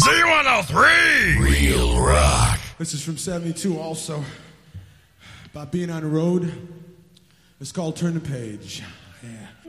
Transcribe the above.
Z103. Real rock. This is from 72 also. About being on the road. It's called Turn the Page. Yeah.